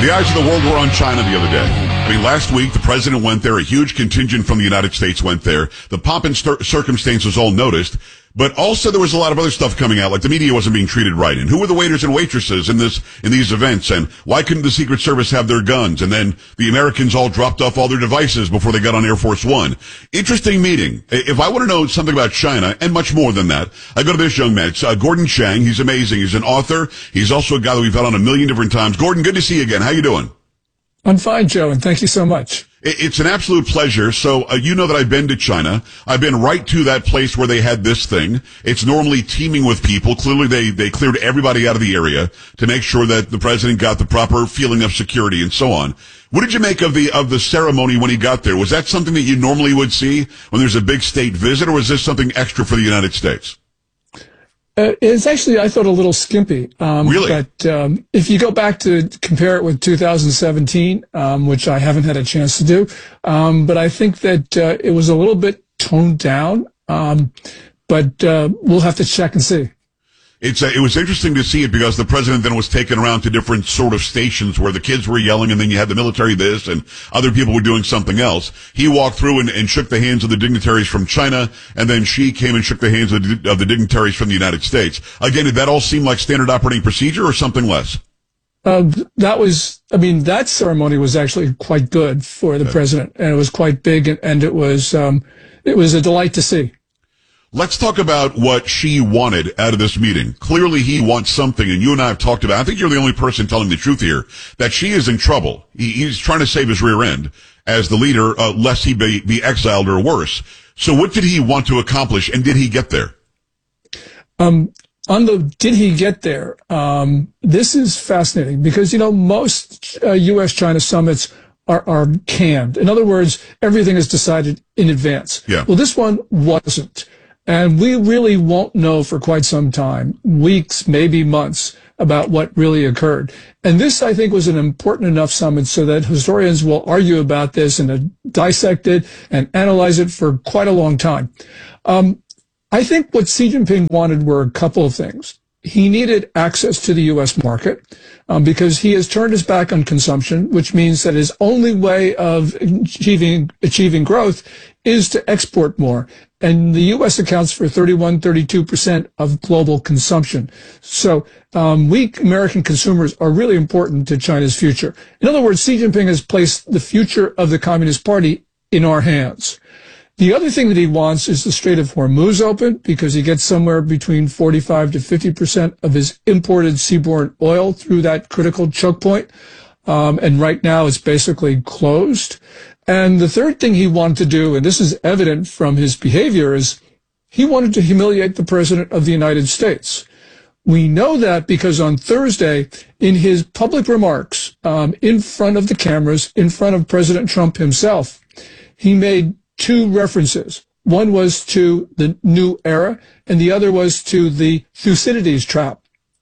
The eyes of the world were on China the other day. I mean, last week, the president went there. A huge contingent from the United States went there. The pomp and circumstances all noticed. But also there was a lot of other stuff coming out, like the media wasn't being treated right. And who were the waiters and waitresses in these events? And why couldn't the Secret Service have their guns? And then the Americans all dropped off all their devices before they got on Air Force One. Interesting meeting. If I want to know something about China, and much more than that, I go to this young man. It's Gordon Chang. He's amazing. He's an author. He's also a guy that we've had on a million different times. Gordon, good to see you again. How you doing? I'm fine, Joe, and thank you so much. It's an absolute pleasure. So, you know that I've been to China. I've been right to that place where they had this thing. It's normally teeming with people. Clearly, they cleared everybody out of the area to make sure that the president got the proper feeling of security and so on. What did you make of the ceremony when he got there? Was that something that you normally would see when there's a big state visit, or was this something extra for the United States? It's actually, I thought, a little skimpy. Really? But if you go back to compare it with 2017, which I haven't had a chance to do, but I think that it was a little bit toned down. But we'll have to check and see. It was interesting to see it because the president then was taken around to different sort of stations where the kids were yelling, and then you had the military this and other people were doing something else. He walked through and shook the hands of the dignitaries from China, and then she came and shook the hands of the dignitaries from the United States. Again, did that all seem like standard operating procedure or something less? That ceremony was actually quite good for the president, and it was quite big, and it was a delight to see. Let's talk about what she wanted out of this meeting. Clearly he wants something, and you and I have talked about, I think you're the only person telling the truth here, that she is in trouble. He's trying to save his rear end as the leader, lest he be exiled or worse. So what did he want to accomplish, and did he get there? Did he get there? This is fascinating because, most U.S.-China summits are canned. In other words, everything is decided in advance. Yeah. Well, this one wasn't. And we really won't know for quite some time, weeks, maybe months, about what really occurred. And this, I think, was an important enough summit so that historians will argue about this and dissect it and analyze it for quite a long time. I think what Xi Jinping wanted were a couple of things. He needed access to the U.S. market because he has turned his back on consumption, which means that his only way of achieving growth is to export more. And the U.S. accounts for 32% of global consumption. So we American consumers are really important to China's future. In other words, Xi Jinping has placed the future of the Communist Party in our hands. The other thing that he wants is the Strait of Hormuz open because he gets somewhere between 45 to 50% of his imported seaborne oil through that critical choke point. And right now it's basically closed. And the third thing he wanted to do, and this is evident from his behavior, is he wanted to humiliate the President of the United States. We know that because on Thursday, in his public remarks, in front of the cameras, in front of President Trump himself, he made two references. One was to the new era, and the other was to the Thucydides trap.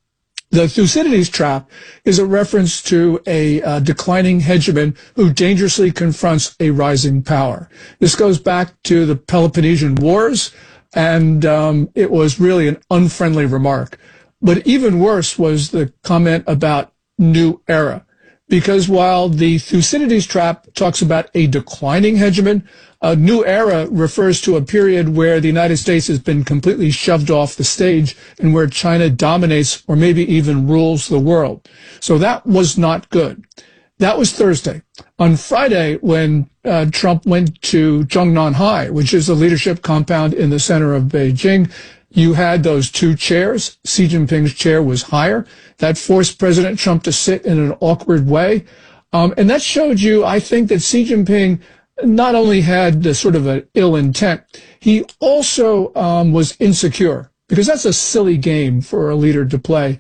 The Thucydides trap is a reference to a declining hegemon who dangerously confronts a rising power. This goes back to the Peloponnesian Wars, and it was really an unfriendly remark. But even worse was the comment about new era. Because while the Thucydides trap talks about a declining hegemon, a new era refers to a period where the United States has been completely shoved off the stage and where China dominates or maybe even rules the world. So that was not good. That was Thursday. On Friday, when Trump went to Zhongnanhai, which is the leadership compound in the center of Beijing, you had those two chairs. Xi Jinping's chair was higher. That forced President Trump to sit in an awkward way. And that showed you, I think, that Xi Jinping not only had the sort of an ill intent, he also was insecure, because that's a silly game for a leader to play.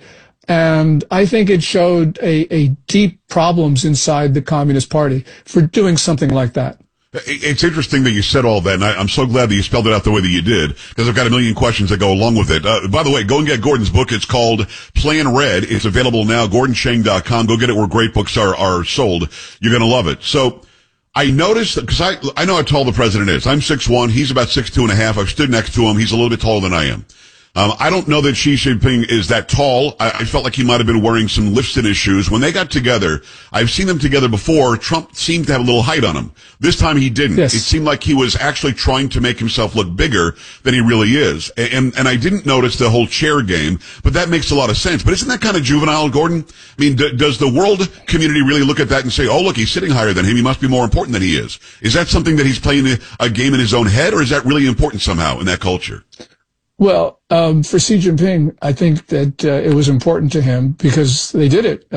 And I think it showed a deep problems inside the Communist Party for doing something like that. It's interesting that you said all that, and I'm so glad that you spelled it out the way that you did, because I've got a million questions that go along with it. By the way, go and get Gordon's book. It's called Plan Red. It's available now, GordonChang.com. Go get it where great books are sold. You're going to love it. So I noticed, because I know how tall the president is. I'm 6'1". He's about 6'2.5". I've stood next to him. He's a little bit taller than I am. I don't know that Xi Jinping is that tall. I felt like he might have been wearing some lifts in his shoes. When they got together, I've seen them together before. Trump seemed to have a little height on him. This time he didn't. Yes. It seemed like he was actually trying to make himself look bigger than he really is. And I didn't notice the whole chair game, but that makes a lot of sense. But isn't that kind of juvenile, Gordon? I mean, does the world community really look at that and say, oh, look, he's sitting higher than him. He must be more important than he is. Is that something that he's playing a game in his own head, or is that really important somehow in that culture? Well, for Xi Jinping, I think that it was important to him because they did it.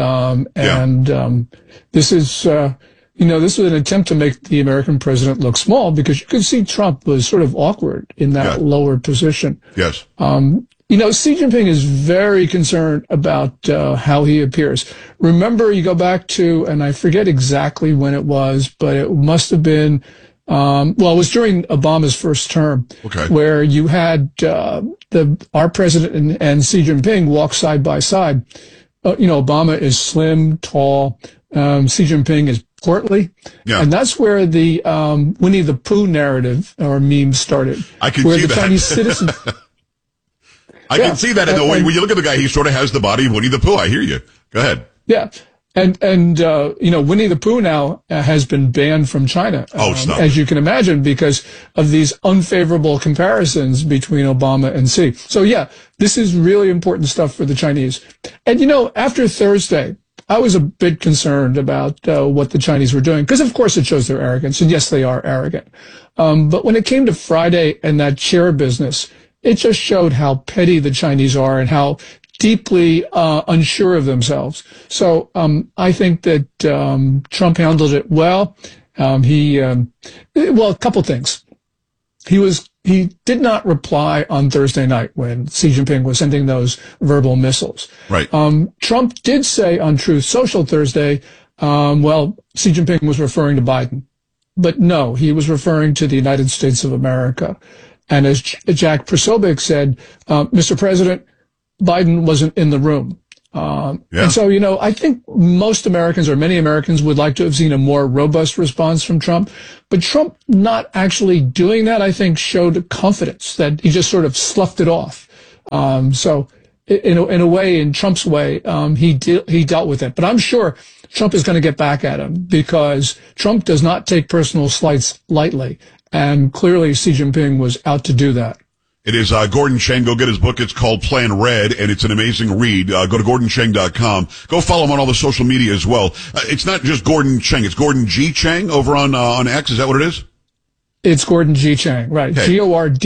This is, this was an attempt to make the American president look small because you could see Trump was sort of awkward in that lower position. Yes. Xi Jinping is very concerned about how he appears. Remember, you go back to, and I forget exactly when it was, but it must have been it was during Obama's first term, where you had our president and Xi Jinping walk side by side. Obama is slim, tall. Xi Jinping is portly, and that's where the Winnie the Pooh narrative or meme started. I can where see the that. Chinese citizens. I can see that in the way when you look at the guy, he sort of has the body of Winnie the Pooh. I hear you. Go ahead. Yeah. And Winnie the Pooh now has been banned from China, as you can imagine, because of these unfavorable comparisons between Obama and Xi. So, this is really important stuff for the Chinese. And, after Thursday, I was a bit concerned about what the Chinese were doing, because, of course, it shows their arrogance. And, yes, they are arrogant. But when it came to Friday and that chair business, it just showed how petty the Chinese are and how deeply unsure of themselves. So I think that Trump handled it well. A couple things. He did not reply on Thursday night when Xi Jinping was sending those verbal missiles. Right. Trump did say on Truth Social Thursday, Xi Jinping was referring to Biden. But no, he was referring to the United States of America. And as Jack Posobiec said, Mr. President, Biden wasn't in the room. And so, I think most Americans or many Americans would like to have seen a more robust response from Trump. But Trump not actually doing that, I think, showed confidence that he just sort of sloughed it off. So in a way, in Trump's way, he dealt with it. But I'm sure Trump is going to get back at him because Trump does not take personal slights lightly. And clearly Xi Jinping was out to do that. It is Gordon Chang. Go get his book. It's called Plan Red, and it's an amazing read. Go to GordonChang.com. Go follow him on all the social media as well. It's not just Gordon Chang. It's Gordon G. Chang over on X. Is that what it is? It's Gordon G. Chang, right. Okay.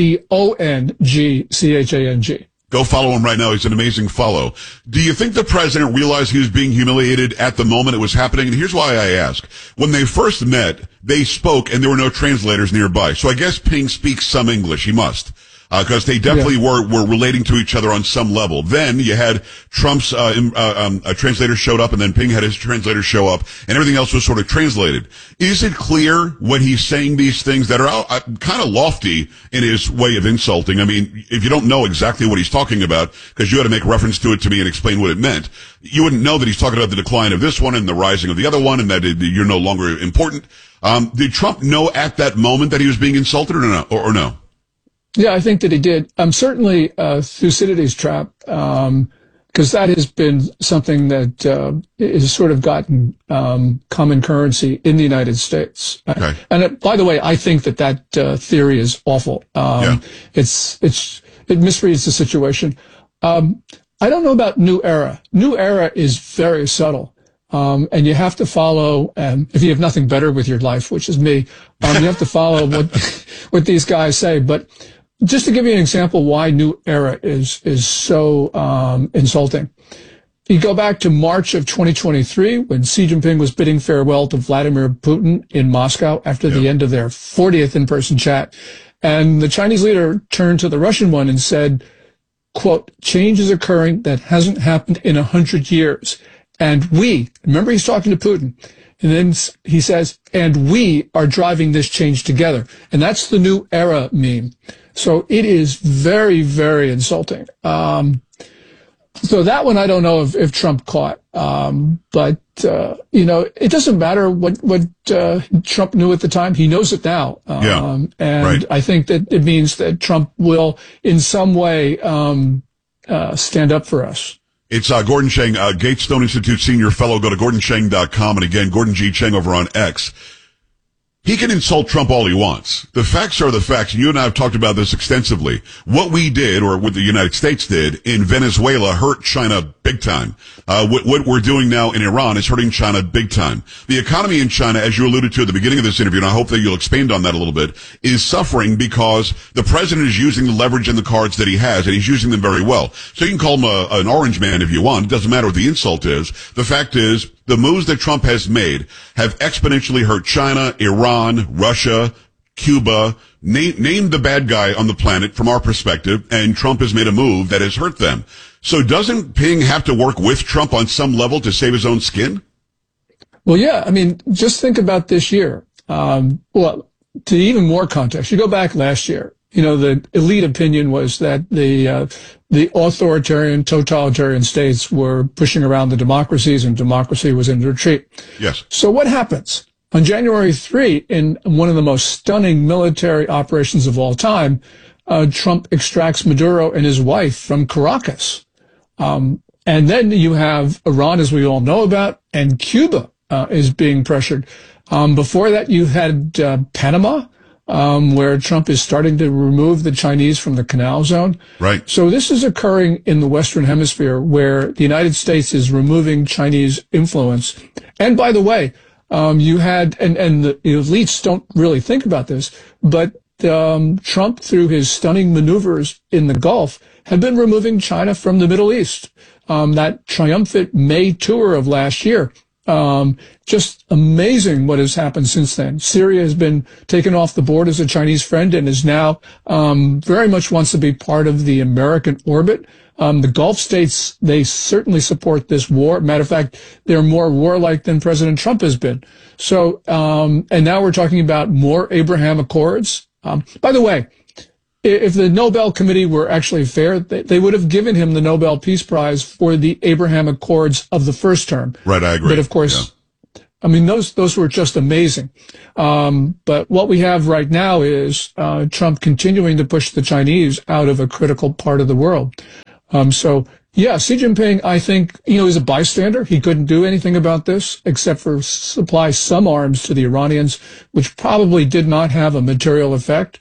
GordonGchang. Go follow him right now. He's an amazing follow. Do you think the president realized he was being humiliated at the moment it was happening? And here's why I ask. When they first met, they spoke, and there were no translators nearby. So I guess Ping speaks some English. He must. Because they definitely were relating to each other on some level. Then you had Trump's translator showed up, and then Ping had his translator show up, and everything else was sort of translated. Is it clear when he's saying these things that are kind of lofty in his way of insulting? I mean, if you don't know exactly what he's talking about, because you had to make reference to it to me and explain what it meant, you wouldn't know that he's talking about the decline of this one and the rising of the other one, and that you're no longer important. Did Trump know at that moment that he was being insulted or no? Yeah, I think that he did. Certainly Thucydides' trap, because that has been something that has sort of gotten common currency in the United States. Okay. And by the way, I think that theory is awful. It misreads the situation. I don't know about New Era. New Era is very subtle. And you have to follow, if you have nothing better with your life, which is me, you have to follow what these guys say. But just to give you an example why New Era is so insulting. You go back to March of 2023 when Xi Jinping was bidding farewell to Vladimir Putin in Moscow after the end of their 40th in-person chat. And the Chinese leader turned to the Russian one and said, quote, change is occurring that hasn't happened in 100 years. And remember he's talking to Putin. And then he says, and we are driving this change together. And that's the New Era meme. So it is very, very insulting. So that one, I don't know if Trump caught. But it doesn't matter what Trump knew at the time. He knows it now. And right. I think that it means that Trump will in some way, stand up for us. It's Gordon Chang, Gatestone Institute Senior Fellow. Go to GordonChang.com. And again, Gordon G. Chang over on X. He can insult Trump all he wants. The facts are the facts. And you and I have talked about this extensively. What we did, or what the United States did in Venezuela, hurt China big time. What we're doing now in Iran is hurting China big time. The economy in China, as you alluded to at the beginning of this interview, and I hope that you'll expand on that a little bit, is suffering because the president is using the leverage and the cards that he has, and he's using them very well. So you can call him an orange man if you want. It doesn't matter what the insult is. The fact is, the moves that Trump has made have exponentially hurt China, Iran, Russia, Cuba. Name the bad guy on the planet from our perspective, and Trump has made a move that has hurt them. So doesn't Ping have to work with Trump on some level to save his own skin? Well, yeah. I mean, just think about this year. To even more context, you go back last year. The elite opinion was that the authoritarian, totalitarian states were pushing around the democracies, and democracy was in retreat. Yes. So what happens? On January 3, in one of the most stunning military operations of all time, Trump extracts Maduro and his wife from Caracas. And then you have Iran, as we all know about, and Cuba is being pressured. Before that, you had Panama, where Trump is starting to remove the Chinese from the Canal Zone. Right. So this is occurring in the Western Hemisphere, where the United States is removing Chinese influence. And by the way, you had, and the elites don't really think about this, but Trump, through his stunning maneuvers in the Gulf, had been removing China from the Middle East. That triumphant May tour of last year. Just amazing what has happened since then. Syria has been taken off the board as a Chinese friend and is now very much wants to be part of the American orbit. The Gulf states, they certainly support this war. Matter of fact, they're more warlike than President Trump has been. So, and now we're talking about more Abraham Accords. By the way, if the Nobel Committee were actually fair, they would have given him the Nobel Peace Prize for the Abraham Accords of the first term. Right, I agree. But of course, yeah. I mean, those were just amazing. But what we have right now is Trump continuing to push the Chinese out of a critical part of the world. So, yeah, Xi Jinping, I think, is a bystander. He couldn't do anything about this except for supply some arms to the Iranians, which probably did not have a material effect.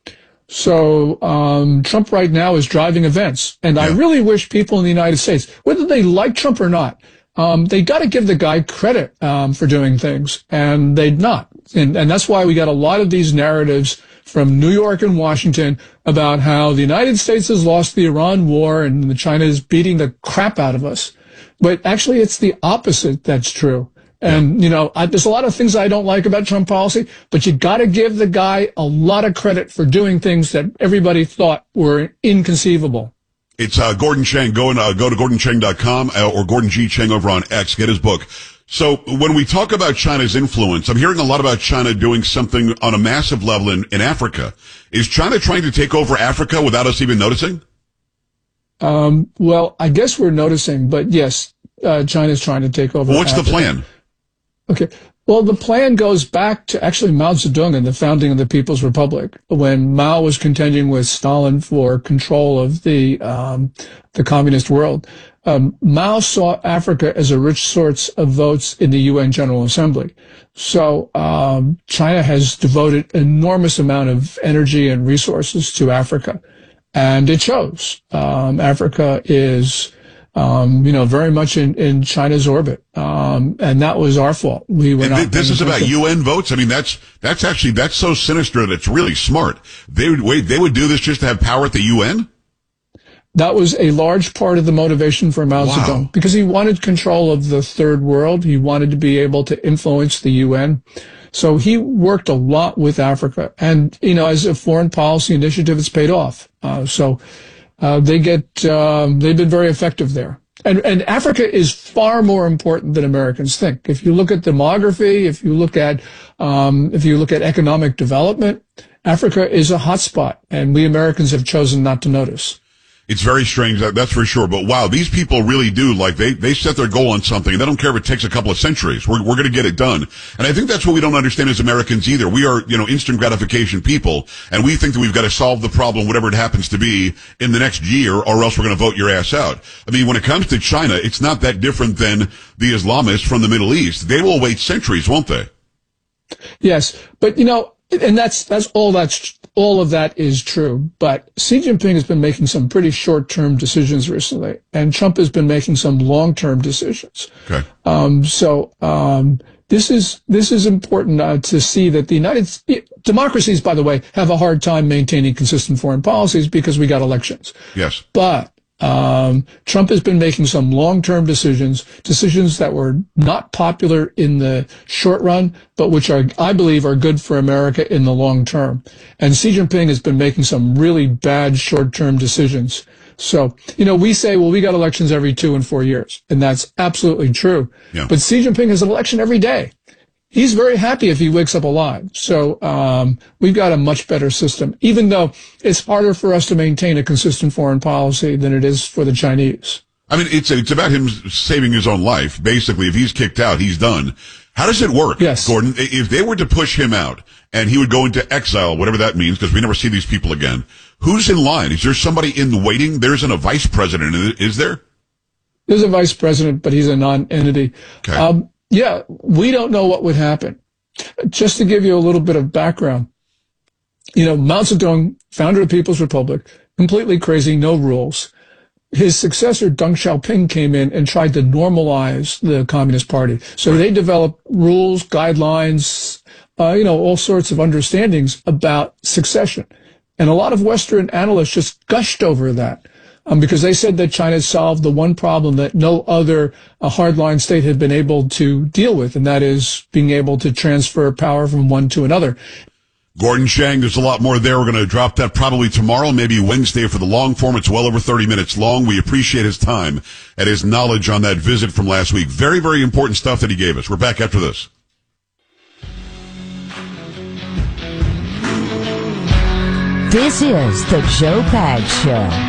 So Trump right now is driving events. And I really wish people in the United States, whether they like Trump or not, they got to give the guy credit for doing things. And they'd not. And that's why we got a lot of these narratives from New York and Washington about how the United States has lost the Iran war and China is beating the crap out of us. But actually, it's the opposite that's true. And, there's a lot of things I don't like about Trump policy, but you got to give the guy a lot of credit for doing things that everybody thought were inconceivable. It's Gordon Chang. Go to GordonChang.com or Gordon G. Chang over on X. Get his book. So when we talk about China's influence, I'm hearing a lot about China doing something on a massive level in Africa. Is China trying to take over Africa without us even noticing? Well, I guess we're noticing, but yes, China's trying to take over What's Africa. The plan? Okay. Well, the plan goes back to actually Mao Zedong and the founding of the People's Republic, when Mao was contending with Stalin for control of the communist world. Mao saw Africa as a rich source of votes in the UN General Assembly. So China has devoted enormous amount of energy and resources to Africa, and it shows. Africa is very much in China's orbit. And that was our fault. We were not. This is about UN votes. I mean, that's so sinister that it's really smart. They would do this just to have power at the UN? That was a large part of the motivation for Mao Zedong, because he wanted control of the third world. He wanted to be able to influence the UN. So he worked a lot with Africa. And, as a foreign policy initiative, it's paid off. They've been very effective there. And Africa is far more important than Americans think. If you look at demography, if you look at economic development, Africa is a hotspot, and we Americans have chosen not to notice. It's very strange, that's for sure. But wow, these people really do, like, they set their goal on something, and they don't care if it takes a couple of centuries. We're going to get it done. And I think that's what we don't understand as Americans either. We are, instant gratification people, and we think that we've got to solve the problem, whatever it happens to be, in the next year, or else we're going to vote your ass out. I mean, when it comes to China, it's not that different than the Islamists from the Middle East. They will wait centuries, won't they? Yes, but and all of that is true. But Xi Jinping has been making some pretty short-term decisions recently, and Trump has been making some long-term decisions. Okay. This is important to see that democracies, by the way, have a hard time maintaining consistent foreign policies because we got elections. Yes. But Trump has been making some long-term decisions that were not popular in the short run, but which I believe are good for America in the long term. And Xi Jinping has been making some really bad short-term decisions. So, we say, well, we got elections every 2 and 4 years, and that's absolutely true. Yeah. But Xi Jinping has an election every day. He's very happy if he wakes up alive. So we've got a much better system, even though it's harder for us to maintain a consistent foreign policy than it is for the Chinese. I mean, it's about him saving his own life. Basically, if he's kicked out, he's done. How does it work, yes, Gordon? If they were to push him out and he would go into exile, whatever that means, because we never see these people again, who's in line? Is there somebody in waiting? There isn't a vice president, is there? There's a vice president, but he's a non-entity. Okay. Yeah, we don't know what would happen. Just to give you a little bit of background, Mao Zedong, founder of the People's Republic, completely crazy, no rules. His successor, Deng Xiaoping, came in and tried to normalize the Communist Party. So they developed rules, guidelines, all sorts of understandings about succession. And a lot of Western analysts just gushed over that. Because they said that China solved the one problem that no other hardline state had been able to deal with, and that is being able to transfer power from one to another. Gordon Chang, there's a lot more there. We're going to drop that probably tomorrow, maybe Wednesday for the long form. It's well over 30 minutes long. We appreciate his time and his knowledge on that visit from last week. Very, very important stuff that he gave us. We're back after this. This is the Joe Pags Show.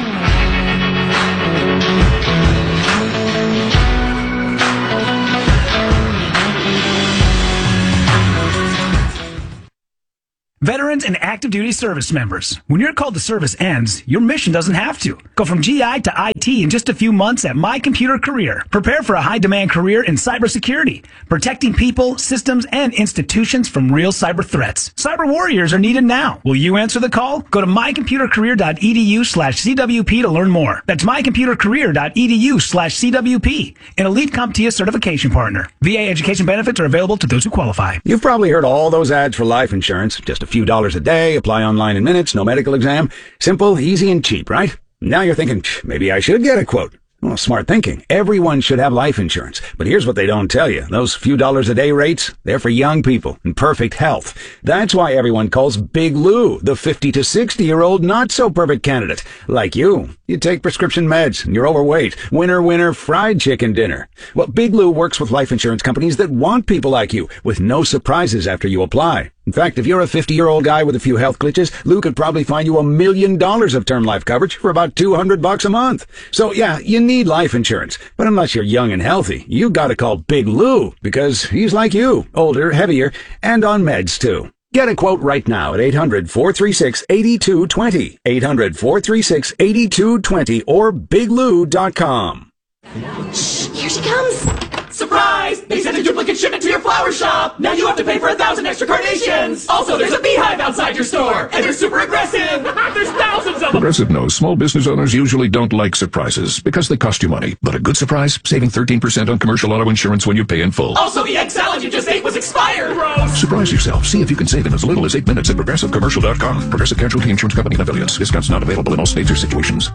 Veterans and active duty service members, when your call to service ends, your mission doesn't have to. Go from GI to IT in just a few months at My Computer Career. Prepare for a high-demand career in cybersecurity, protecting people, systems, and institutions from real cyber threats. Cyber warriors are needed now. Will you answer the call? Go to mycomputercareer.edu/CWP to learn more. That's mycomputercareer.edu/CWP, an elite CompTIA certification partner. VA education benefits are available to those who qualify. You've probably heard all those ads for life insurance. Just a few dollars a day, apply online in minutes, no medical exam. Simple, easy, and cheap, right? Now you're thinking, maybe I should get a quote. Well, smart thinking. Everyone should have life insurance. But here's what they don't tell you. Those few dollars a day rates, they're for young people in perfect health. That's why everyone calls Big Lou the 50 to 60-year-old not-so-perfect candidate. Like you. You take prescription meds and you're overweight. Winner, winner, fried chicken dinner. Well, Big Lou works with life insurance companies that want people like you with no surprises after you apply. In fact, if you're a 50-year-old guy with a few health glitches, Lou could probably find you $1 million of term life coverage for about $200 a month. So yeah, you need life insurance. But unless you're young and healthy, you gotta call Big Lou because he's like you, older, heavier, and on meds too. Get a quote right now at 800-436-8220, 800-436-8220, or biglou.com. Shh, here she comes. Surprise! They sent a duplicate shipment to your flower shop! Now you have to pay for 1,000 extra carnations! Also, there's a beehive outside your store! And they're super aggressive! There's thousands of them! Progressive knows small business owners usually don't like surprises because they cost you money. But a good surprise? Saving 13% on commercial auto insurance when you pay in full. Also, the egg salad you just ate was expired! Gross! Surprise yourself. See if you can save in as little as 8 minutes at ProgressiveCommercial.com. Progressive Casualty Insurance Company and Affiliates. Discounts not available in all states or situations.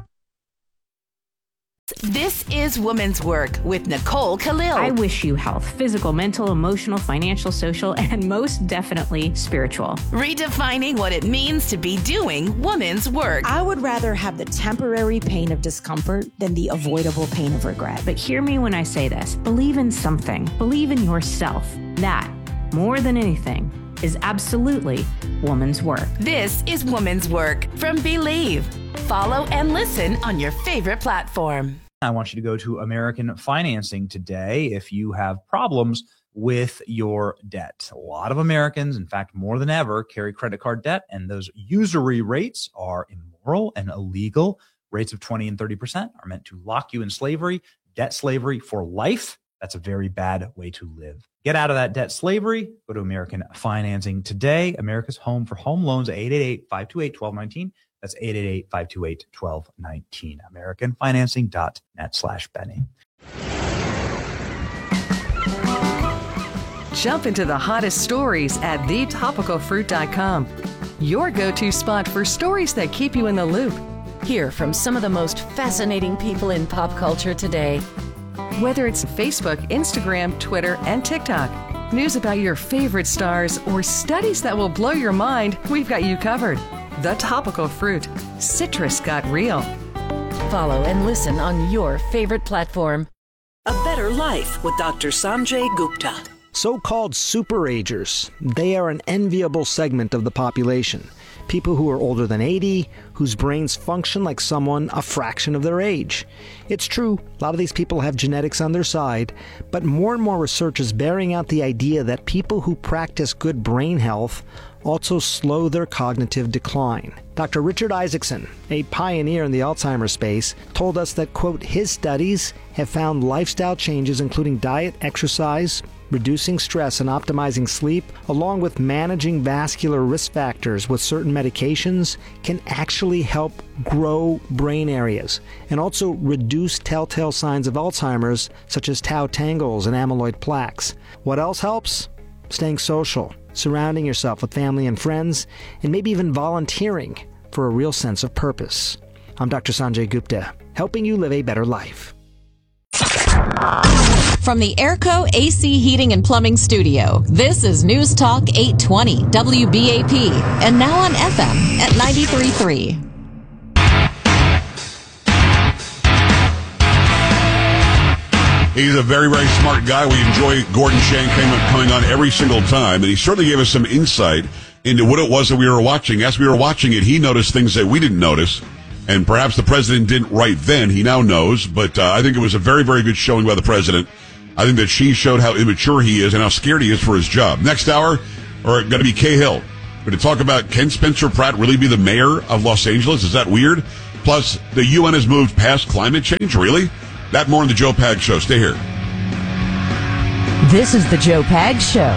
This is Woman's Work with Nicole Khalil. I wish you health, physical, mental, emotional, financial, social, and most definitely spiritual. Redefining what it means to be doing woman's work. I would rather have the temporary pain of discomfort than the avoidable pain of regret. But hear me when I say this. Believe in something. Believe in yourself. That, more than anything, is absolutely woman's work. This is Woman's Work from Believe. Follow and listen on your favorite platform. I want you to go to American Financing today if you have problems with your debt. A lot of Americans, in fact, more than ever, carry credit card debt, and those usury rates are immoral and illegal. Rates of 20 and 30% are meant to lock you in slavery, debt slavery for life. That's a very bad way to live. Get out of that debt slavery. Go to American Financing today. America's home for home loans, 888-528-1219. That's 888-528-1219. AmericanFinancing.net/Benny. Jump into the hottest stories at thetopicalfruit.com. Your go-to spot for stories that keep you in the loop. Hear from some of the most fascinating people in pop culture today. Whether it's Facebook, Instagram, Twitter, and TikTok, news about your favorite stars, or studies that will blow your mind, we've got you covered. The Topical Fruit. Citrus got real. Follow and listen on your favorite platform. A Better Life with Dr. Sanjay Gupta. So-called superagers. They are an enviable segment of the population. People who are older than 80, whose brains function like someone a fraction of their age. It's true, a lot of these people have genetics on their side, but more and more research is bearing out the idea that people who practice good brain health also slow their cognitive decline. Dr. Richard Isaacson, a pioneer in the Alzheimer's space, told us that, quote, his studies have found lifestyle changes including diet, exercise, reducing stress and optimizing sleep, along with managing vascular risk factors with certain medications, can actually help grow brain areas and also reduce telltale signs of Alzheimer's, such as tau tangles and amyloid plaques. What else helps? Staying social, surrounding yourself with family and friends, and maybe even volunteering for a real sense of purpose. I'm Dr. Sanjay Gupta, helping you live a better life. From the Airco AC Heating and Plumbing Studio, this is News Talk 820 WBAP, and now on FM at 93.3. He's a very, very smart guy. We enjoy Gordon Shank coming on every single time, and he certainly gave us some insight into what it was that we were watching. As we were watching it, he noticed things that we didn't notice, and perhaps the president didn't right then. He now knows, but I think it was a very, very good showing by the president. I think that she showed how immature he is and how scared he is for his job. Next hour, we're going to be Kay Hill. We're going to talk about, can Spencer Pratt really be the mayor of Los Angeles? Is that weird? Plus, the UN has moved past climate change, really? That more on the Joe Pags Show. Stay here. This is the Joe Pags Show.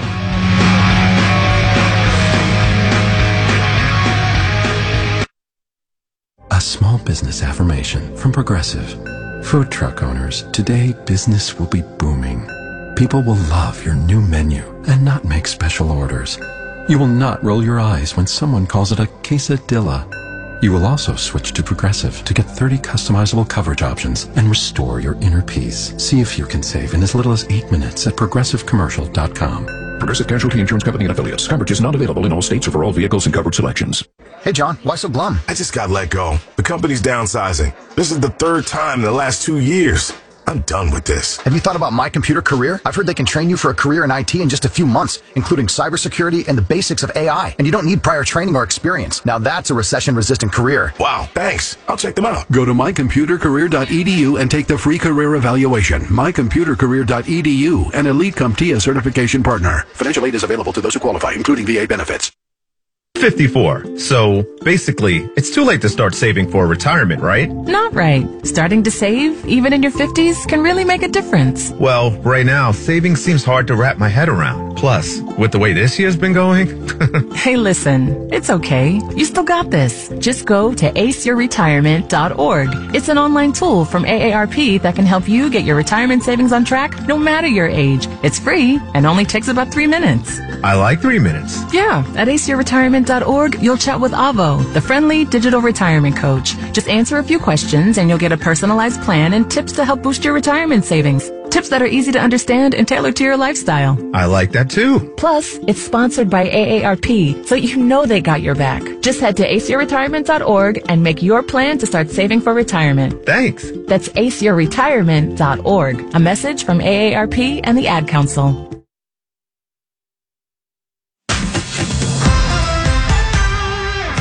A small business affirmation from Progressive. Food truck owners, today business will be booming. People will love your new menu and not make special orders. You will not roll your eyes when someone calls it a quesadilla. You will also switch to Progressive to get 30 customizable coverage options and restore your inner peace. See if you can save in as little as 8 minutes at progressivecommercial.com. Progressive Casualty Insurance Company and Affiliates. Coverage is not available in all states or for all vehicles and covered selections. Hey, John, why so glum? I just got let go. The company's downsizing. This is the third time in the last 2 years. I'm done with this. Have you thought about My Computer Career? I've heard they can train you for a career in IT in just a few months, including cybersecurity and the basics of AI. And you don't need prior training or experience. Now that's a recession-resistant career. Wow, thanks. I'll check them out. Go to mycomputercareer.edu and take the free career evaluation. mycomputercareer.edu, an Elite CompTIA certification partner. Financial aid is available to those who qualify, including VA benefits. 54. So basically, it's too late to start saving for retirement, right? Not right. Starting to save, even in your 50s, can really make a difference. Well, right now, saving seems hard to wrap my head around. Plus, with the way this year's been going... Hey, listen, it's okay. You still got this. Just go to aceyourretirement.org. It's an online tool from AARP that can help you get your retirement savings on track no matter your age. It's free and only takes about 3 minutes. I like 3 minutes. Yeah, at aceyourretirement.org, you'll chat with Avo, the friendly digital retirement coach. Just answer a few questions and you'll get a personalized plan and tips to help boost your retirement savings. Tips that are easy to understand and tailored to your lifestyle. I like that too. Plus, it's sponsored by AARP, so you know they got your back. Just head to aceyourretirement.org and make your plan to start saving for retirement. Thanks. That's aceyourretirement.org. A message from AARP and the Ad Council.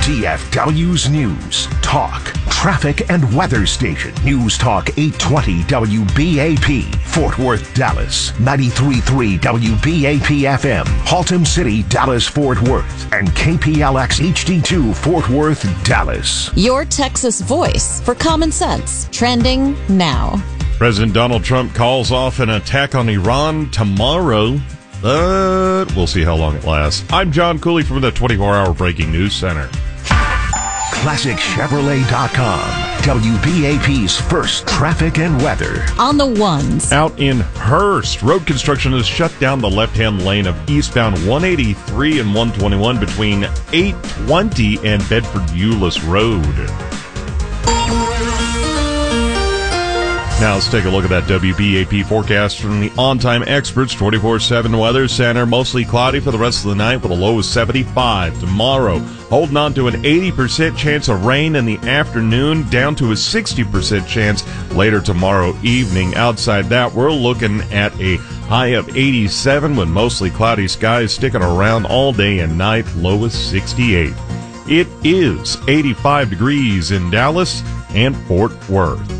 DFW's News, Talk, Traffic and Weather Station. News Talk 820 WBAP, Fort Worth, Dallas. 93.3 WBAP FM, Haltom City, Dallas, Fort Worth. And KPLX HD2, Fort Worth, Dallas. Your Texas voice for common sense. Trending now. President Donald Trump calls off an attack on Iran tomorrow, but we'll see how long it lasts. I'm John Cooley from the 24-Hour Breaking News Center. ClassicChevrolet.com, WBAP's first traffic and weather. On the ones. Out in Hearst, road construction has shut down the left-hand lane of eastbound 183 and 121 between 820 and Bedford-Euless Road. Now let's take a look at that WBAP forecast from the On-Time Experts 24/7 Weather Center. Mostly cloudy for the rest of the night with a low of 75. Tomorrow, holding on to an 80% chance of rain in the afternoon, down to a 60% chance later tomorrow evening. Outside that, we're looking at a high of 87 with mostly cloudy skies sticking around all day and night, low of 68. It is 85 degrees in Dallas and Fort Worth.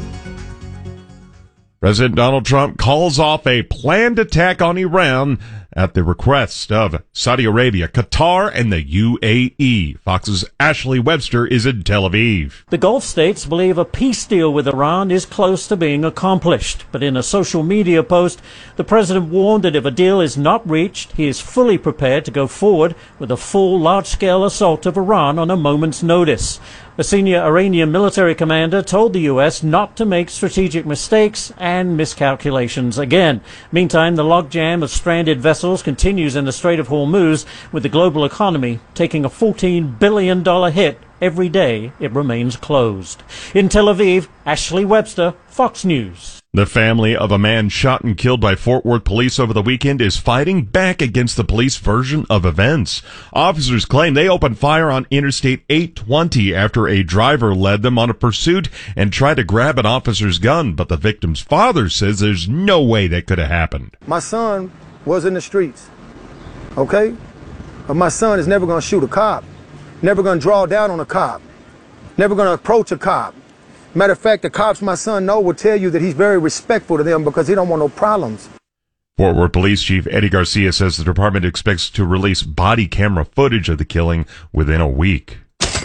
President Donald Trump calls off a planned attack on Iran at the request of Saudi Arabia, Qatar, and the UAE. Fox's Ashley Webster is in Tel Aviv. The Gulf states believe a peace deal with Iran is close to being accomplished. But in a social media post, the president warned that if a deal is not reached, he is fully prepared to go forward with a full large-scale assault of Iran on a moment's notice. A senior Iranian military commander told the U.S. not to make strategic mistakes and miscalculations again. Meantime, the logjam of stranded vessels continues in the Strait of Hormuz, with the global economy taking a $14 billion hit every day it remains closed. In Tel Aviv, Ashley Webster, Fox News. The family of a man shot and killed by Fort Worth police over the weekend is fighting back against the police version of events. Officers claim they opened fire on Interstate 820 after a driver led them on a pursuit and tried to grab an officer's gun, but the victim's father says there's no way that could have happened. My son was in the streets, okay? But my son is never going to shoot a cop, never going to draw down on a cop, never going to approach a cop. Matter of fact, the cops my son know will tell you that he's very respectful to them because he don't want no problems. Fort Worth Police Chief Eddie Garcia says the department expects to release body camera footage of the killing within a week.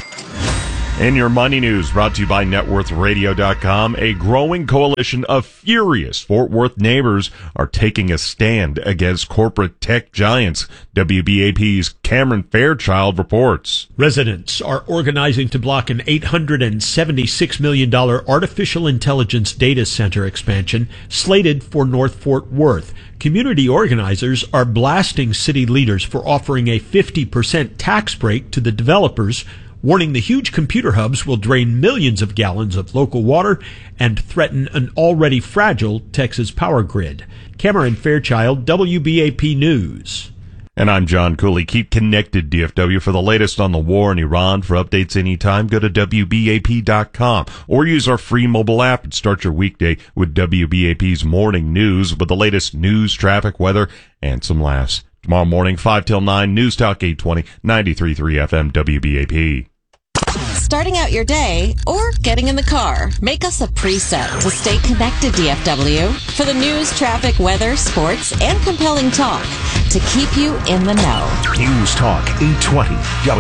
In your money news, brought to you by NetWorthRadio.com, a growing coalition of furious Fort Worth neighbors are taking a stand against corporate tech giants. WBAP's Cameron Fairchild reports. Residents are organizing to block an $876 million artificial intelligence data center expansion slated for North Fort Worth. Community organizers are blasting city leaders for offering a 50% tax break to the developers, warning the huge computer hubs will drain millions of gallons of local water and threaten an already fragile Texas power grid. Cameron Fairchild, WBAP News. And I'm John Cooley. Keep connected, DFW, for the latest on the war in Iran. For updates anytime, go to WBAP.com or use our free mobile app and start your weekday with WBAP's morning news with the latest news, traffic, weather, and some laughs. Tomorrow morning, 5 till 9, News Talk 820, 93.3 FM, WBAP. Starting out your day or getting in the car, make us a preset to stay connected, DFW, for the news, traffic, weather, sports, and compelling talk to keep you in the know. News Talk 820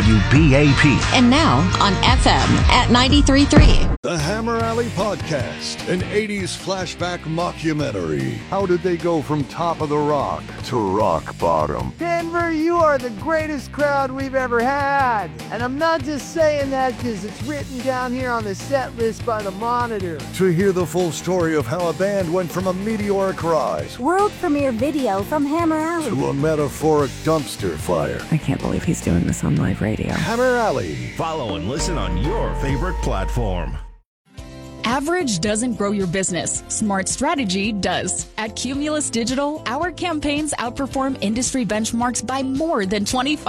WBAP. And now on FM at 93.3. The Hammer Alley Podcast, an 80s flashback mockumentary. How did they go from top of the rock to rock bottom? Denver, you are the greatest crowd we've ever had. And I'm not just saying that because it's written down here on the set list by the Monitor. To hear the full story of how a band went from a meteoric rise, world premiere video from Hammer Alley, to a metaphoric dumpster fire. I can't believe he's doing this on live radio. Hammer Alley. Follow and listen on your favorite platform. Average doesn't grow your business. Smart strategy does. At Cumulus Digital, our campaigns outperform industry benchmarks by more than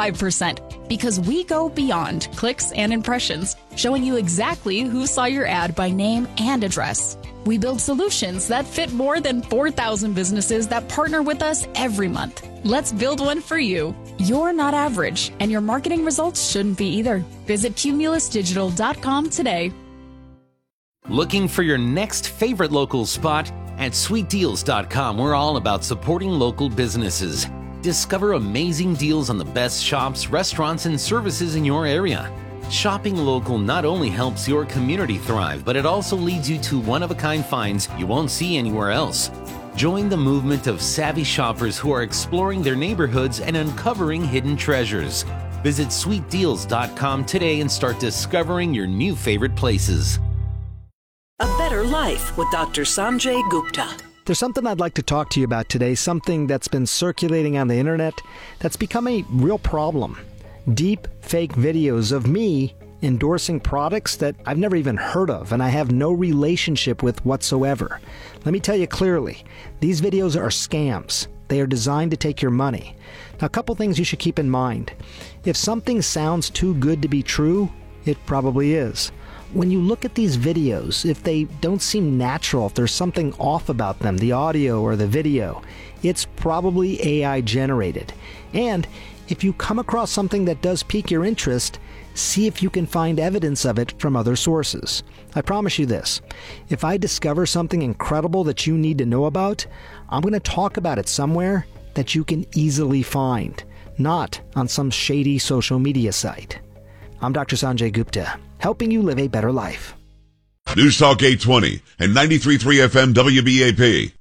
25% because we go beyond clicks and impressions, showing you exactly who saw your ad by name and address. We build solutions that fit more than 4,000 businesses that partner with us every month. Let's build one for you. You're not average, and your marketing results shouldn't be either. Visit cumulusdigital.com today. Looking for your next favorite local spot? At sweetdeals.com, we're all about supporting local businesses. Discover amazing deals on the best shops, restaurants, and services in your area. Shopping local not only helps your community thrive, but it also leads you to one-of-a-kind finds you won't see anywhere else. Join the movement of savvy shoppers who are exploring their neighborhoods and uncovering hidden treasures. Visit sweetdeals.com today and start discovering your new favorite places. A Better Life with Dr. Sanjay Gupta. There's something I'd like to talk to you about today, something that's been circulating on the internet that's become a real problem. Deep fake videos of me endorsing products that I've never even heard of and I have no relationship with whatsoever. Let me tell you clearly, these videos are scams. They are designed to take your money. Now, a couple things you should keep in mind. If something sounds too good to be true, it probably is. When you look at these videos, if they don't seem natural, if there's something off about them, the audio or the video, it's probably AI generated. And if you come across something that does pique your interest, see if you can find evidence of it from other sources. I promise you this, if I discover something incredible that you need to know about, I'm going to talk about it somewhere that you can easily find, not on some shady social media site. I'm Dr. Sanjay Gupta, helping you live a better life. News Talk 820 and 93.3 FM WBAP.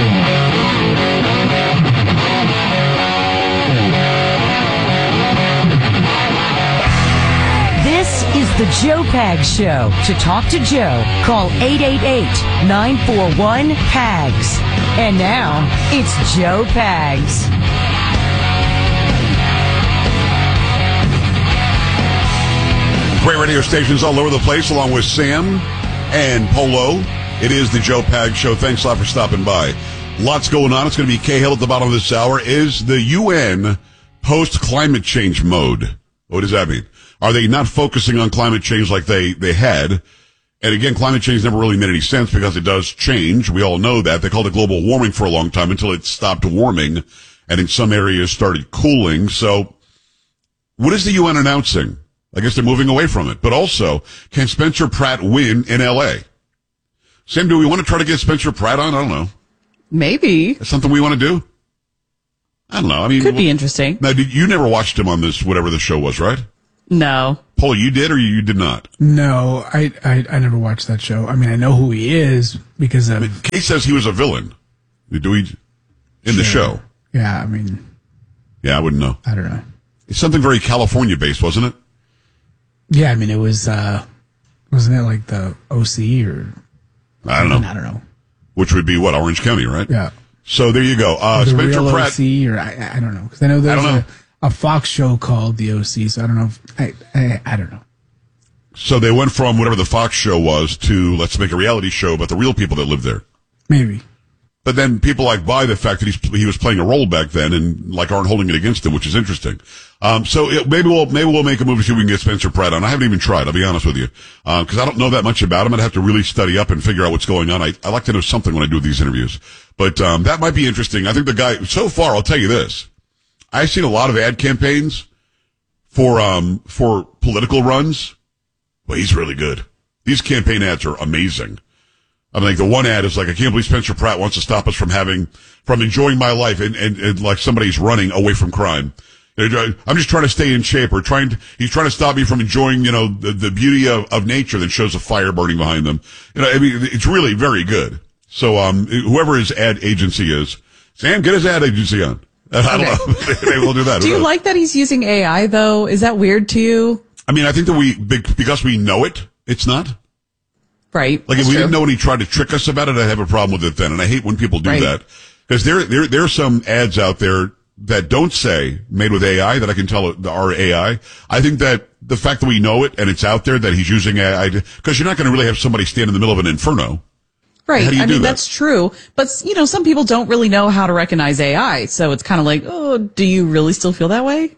This is the Joe Pags Show. To talk to Joe, call 888-941-PAGS. And now, it's Joe Pags. Great radio stations all over the place, along with Sam and Polo. It is the Joe Pags Show. Thanks a lot for stopping by. Lots going on. It's going to be Cahill at the bottom of this hour. Is the UN post-climate change mode? What does that mean? Are they not focusing on climate change like they had? And again, climate change never really made any sense because it does change. We all know that. They called it global warming for a long time until it stopped warming and in some areas started cooling. So what is the UN announcing? I guess they're moving away from it. But also, can Spencer Pratt win in L.A.? Sam, do we want to try to get Spencer Pratt on? I don't know. Maybe. That's something we want to do? I don't know. I mean, could be interesting. Now, you never watched him on this, whatever the show was, right? No. Paul, you did or you did not? No, I never watched that show. I mean, I know who he is because of... Kate says he was a villain. Do we... In the show? Yeah, I mean... Yeah, I wouldn't know. I don't know. It's something very California-based, wasn't it? Yeah, I mean, it was... wasn't it like the OC or... I don't know. I don't know. Which would be what? Orange County, right? Yeah. So there you go. The Spencer real Pratt... OC or... I don't know. Because I know there's a Fox show called The OC, so I don't know if... I don't know. So they went from whatever the Fox show was to let's make a reality show about the real people that live there. Maybe. But then people buy the fact that he was playing a role back then and aren't holding it against him, which is interesting. Maybe we'll make a move to see if we can get Spencer Pratt on. I haven't even tried, I'll be honest with you. Cause I don't know that much about him. I'd have to really study up and figure out what's going on. I like to know something when I do these interviews. But, that might be interesting. I think the guy, so far, I'll tell you this. I've seen a lot of ad campaigns for political runs. Well, he's really good. These campaign ads are amazing. I mean, like the one ad is like, I can't believe Spencer Pratt wants to stop us from enjoying my life and like somebody's running away from crime. I'm just trying to stay in shape or he's trying to stop me from enjoying, the beauty of nature that shows a fire burning behind them. I mean, it's really very good. So, whoever his ad agency is, Sam, get his ad agency on. I don't know. Maybe we'll do that. Do you like that he's using AI though? Is that weird to you? I mean, I think that because we know it, it's not. Right. Like if we didn't know and he tried to trick us about it, I'd have a problem with it then. And I hate when people do that. Because there are some ads out there that don't say made with AI that I can tell are AI. I think that the fact that we know it and it's out there that he's using AI, because you're not going to really have somebody stand in the middle of an inferno. Right. I mean, that's true. But, some people don't really know how to recognize AI. So it's kind of like, oh, do you really still feel that way?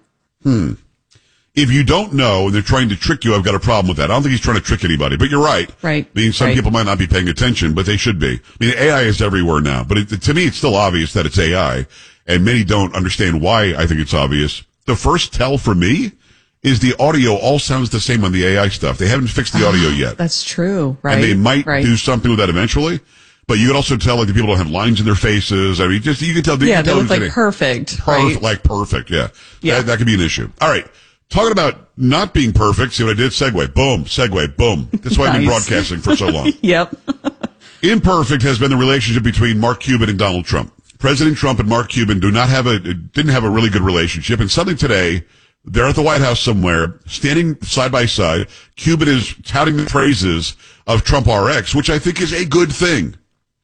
If you don't know and they're trying to trick you, I've got a problem with that. I don't think he's trying to trick anybody, but you're right. Right. I mean, some people might not be paying attention, but they should be. I mean, AI is everywhere now, but to me, it's still obvious that it's AI, and many don't understand why I think it's obvious. the first tell for me is the audio all sounds the same on the AI stuff. They haven't fixed the audio yet. That's true, right? And they might do something with that eventually. But you can also tell like the people don't have lines in their faces. I mean, just you can tell. Yeah, they look like perfect, right? Like perfect, yeah. That could be an issue. All right. Talking about not being perfect, see what I did? Segue, boom. That's why I've been broadcasting for so long. Yep. Imperfect has been the relationship between Mark Cuban and Donald Trump. President Trump and Mark Cuban didn't have a really good relationship. And suddenly today, they're at the White House somewhere, standing side by side. Cuban is touting the praises of Trump RX, which I think is a good thing.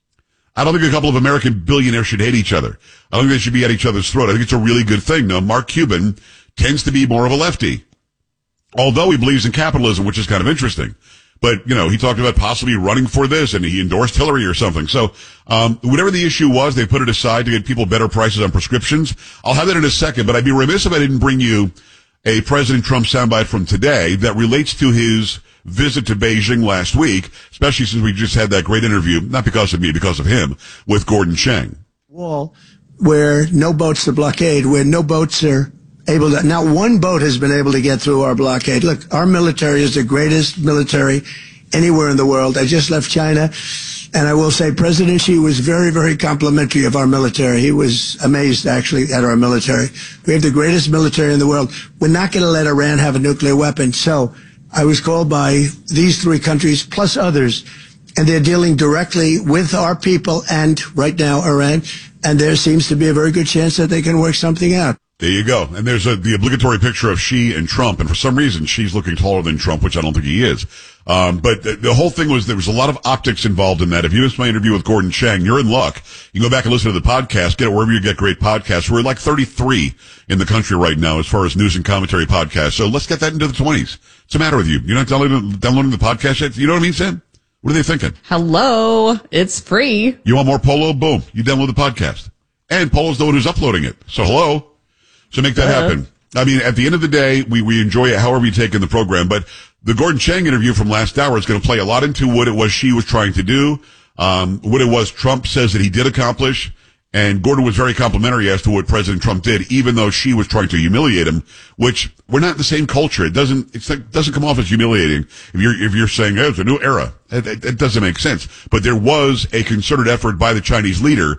I don't think a couple of American billionaires should hate each other. I don't think they should be at each other's throat. I think it's a really good thing. Now, Mark Cuban tends to be more of a lefty, although he believes in capitalism, which is kind of interesting. But, he talked about possibly running for this, and he endorsed Hillary or something. So, whatever the issue was, they put it aside to get people better prices on prescriptions. I'll have that in a second, but I'd be remiss if I didn't bring you a President Trump soundbite from today that relates to his visit to Beijing last week, especially since we just had that great interview, not because of me, because of him, with Gordon Chang. Wall where no boats are blockade, where no boats are able to, not one boat has been able to get through our blockade. Look, our military is the greatest military anywhere in the world. I just left China, and I will say President Xi was very, very complimentary of our military. He was amazed, actually, at our military. We have the greatest military in the world. We're not going to let Iran have a nuclear weapon. So I was called by these three countries, plus others, and they're dealing directly with our people and, right now, Iran, and there seems to be a very good chance that they can work something out. There you go. And there's the obligatory picture of Xi and Trump. And for some reason, Xi's looking taller than Trump, which I don't think he is. But the whole thing was there was a lot of optics involved in that. If you missed my interview with Gordon Chang, you're in luck. You can go back and listen to the podcast, get it wherever you get great podcasts. We're like 33 in the country right now as far as news and commentary podcasts. So let's get that into the 20s. What's the matter with you? You're not downloading the podcast yet? You know what I mean, Sam? What are they thinking? Hello. It's free. You want more Polo? Boom. You download the podcast. And Polo's the one who's uploading it. So hello. So make that happen. I mean, at the end of the day, we enjoy it however you take in the program, but the Gordon Chang interview from last hour is going to play a lot into what it was Xi was trying to do, what it was Trump says that he did accomplish, and Gordon was very complimentary as to what President Trump did, even though Xi was trying to humiliate him, which we're not in the same culture. It doesn't come off as humiliating if you're saying, oh, it's a new era. It doesn't make sense. But there was a concerted effort by the Chinese leader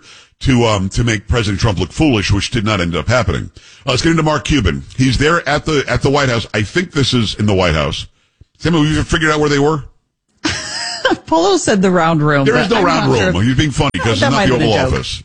to make President Trump look foolish, which did not end up happening. Let's get into Mark Cuban. He's there at the White House. I think this is in the White House. Sam, have you figured out where they were? Polo said the round room. There is no round room. Sure. He's being funny because it's not the Oval Office.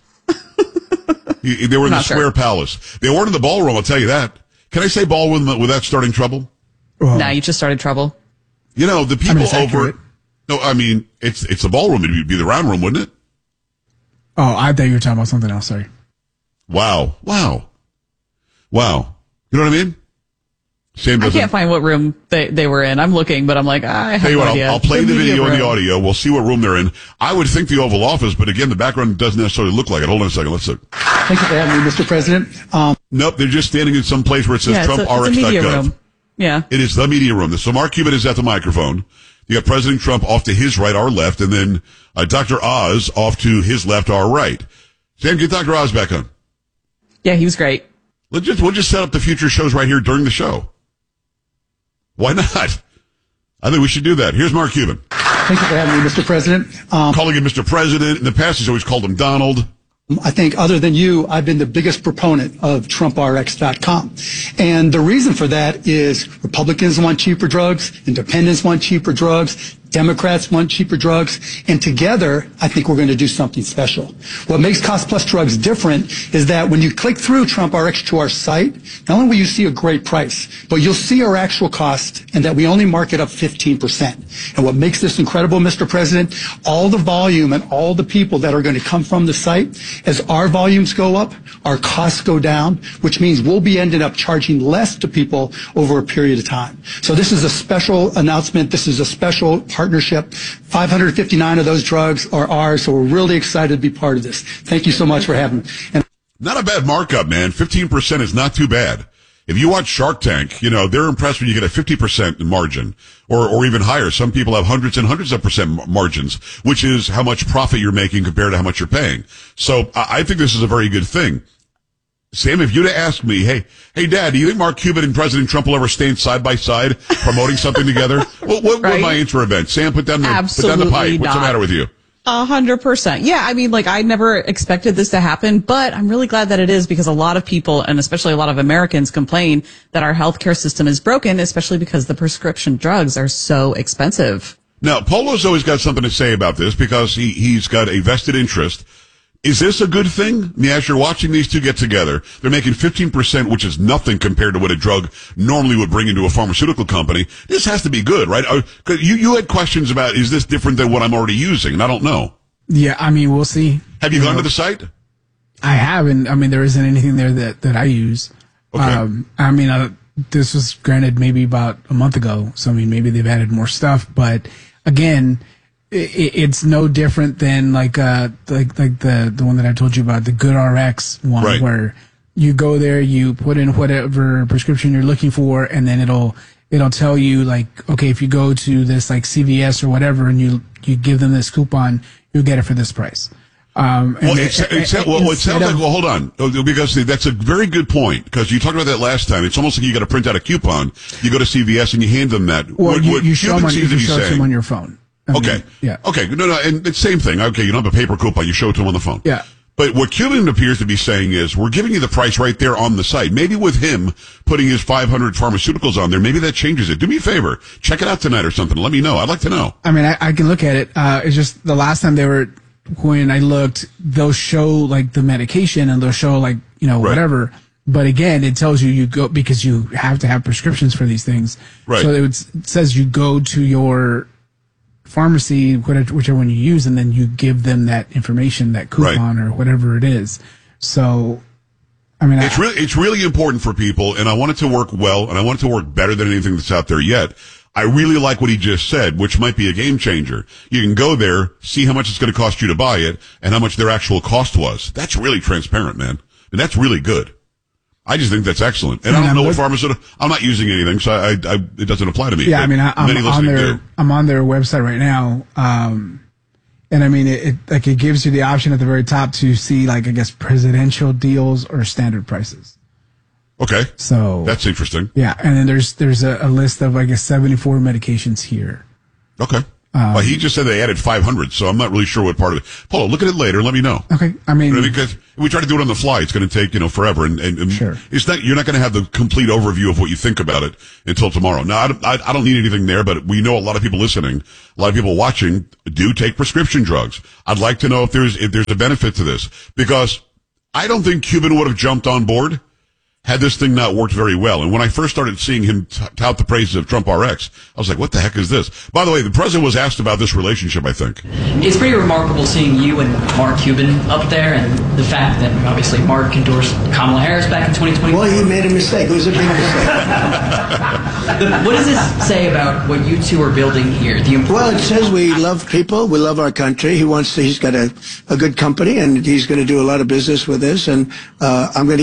They were in the Square Palace. They weren't in the ballroom, I'll tell you that. Can I say ballroom without starting trouble? No, you just started trouble. The people over... No, I mean, it's the ballroom. It'd be the round room, wouldn't it? Oh, I thought you were talking about something else. Sorry. Wow. You know what I mean? I can't find what room they were in. I'm looking, but I'm like, I have no idea. I'll play the video and the audio. We'll see what room they're in. I would think the Oval Office, but again, the background doesn't necessarily look like it. Hold on a second. Let's look. Thank you for having me, Mr. President. Nope, they're just standing in some place where it says TrumpRx.gov. Yeah. It is the media room. So Mark Cuban is at the microphone. You got President Trump off to his right, our left, and then Dr. Oz off to his left, our right. Sam, get Dr. Oz back on. Yeah, he was great. We'll just set up the future shows right here during the show. Why not? I think we should do that. Here's Mark Cuban. Thank you for having me, Mr. President. Calling him Mr. President. In the past, he's always called him Donald. I think other than you, I've been the biggest proponent of TrumpRx.com. And the reason for that is Republicans want cheaper drugs, independents want cheaper drugs, Democrats want cheaper drugs, and together, I think we're going to do something special. What makes Cost Plus Drugs different is that when you click through TrumpRx to our site, not only will you see a great price, but you'll see our actual cost and that we only mark it up 15%. And what makes this incredible, Mr. President, all the volume and all the people that are going to come from the site, as our volumes go up, our costs go down, which means we'll be ending up charging less to people over a period of time. So this is a special announcement. This is a special partnership. 559 of those drugs are ours, so we're really excited to be part of this. Thank you so much for having me. And not a bad markup, man. 15% is not too bad. If you watch Shark Tank, they're impressed when you get a 50% margin or even higher. Some people have hundreds and hundreds of percent margins, which is how much profit you're making compared to how much you're paying. So I think this is a very good thing. Sam, if you'd have asked me, hey, Dad, do you think Mark Cuban and President Trump will ever stand side by side promoting something together? What would my answer have been? Sam, put down the pipe. What's the matter with you? 100%. Yeah, I mean, like, I never expected this to happen, but I'm really glad that it is, because a lot of people, and especially a lot of Americans, complain that our healthcare system is broken, especially because the prescription drugs are so expensive. Now, Polo's always got something to say about this because he's got a vested interest. Is this a good thing? I mean, as you're watching these two get together, they're making 15%, which is nothing compared to what a drug normally would bring into a pharmaceutical company. This has to be good, right? You had questions about, is this different than what I'm already using? And I don't know. Yeah, I mean, we'll see. Have you gone to the site? I haven't. I mean, there isn't anything there that I use. Okay. I mean, this was granted maybe about a month ago, so I mean, maybe they've added more stuff, but again, it's no different than like the one that I told you about, the GoodRx one, right, where you go there, you put in whatever prescription you're looking for, and then it'll tell you, like, okay, if you go to this like CVS or whatever, and you give them this coupon, you'll get it for this price. It sounds like, hold on, because that's a very good point, because you talked about that last time. It's almost like you got to print out a coupon. You go to CVS and you hand them that. Well, you show them on your phone. Okay. Yeah. Okay. No, and it's same thing. Okay, you don't have a paper coupon. You show it to them on the phone. Yeah. But what Cuban appears to be saying is, we're giving you the price right there on the site. Maybe with him putting his 500 pharmaceuticals on there, maybe that changes it. Do me a favor. Check it out tonight or something. Let me know. I'd like to know. I mean, I can look at it. It's just the last time when I looked, they'll show like the medication and they'll show like, whatever. But again, it tells you go, because you have to have prescriptions for these things. Right. So it says you go to your pharmacy, whichever one you use, and then you give them that information, that coupon or whatever it is. So, I mean, it's really important for people, and I want it to work well, and I want it to work better than anything that's out there yet. I really like what he just said, which might be a game changer. You can go there, see how much it's going to cost you to buy it, and how much their actual cost was. That's really transparent, man. And that's really good. I just think that's excellent. And I don't know what pharmaceutical, I'm not using anything, so it doesn't apply to me. Yeah, I mean, I'm on their website right now. And I mean, it gives you the option at the very top to see, like, I guess, presidential deals or standard prices. Okay. So that's interesting. Yeah. And then there's a list of, I guess, 74 medications here. Okay. Well, he just said they added 500, so I'm not really sure what part of it. Paulo, look at it later and let me know. Okay. I mean, because if we try to do it on the fly, it's going to take, forever. And sure. You're not going to have the complete overview of what you think about it until tomorrow. Now, I don't need anything there, but we know a lot of people listening, a lot of people watching do take prescription drugs. I'd like to know if there's a benefit to this, because I don't think Cuban would have jumped on board had this thing not worked very well. And when I first started seeing him tout the praises of Trump RX, I was like, what the heck is this? By the way, the president was asked about this relationship, I think. It's pretty remarkable seeing you and Mark Cuban up there, and the fact that obviously Mark endorsed Kamala Harris back in 2020. Well, he made a mistake. It was a big mistake. What does this say about what you two are building here? Well, it says we love people. We love our country. He's got a good company, and he's going to do a lot of business with this, and I'm going to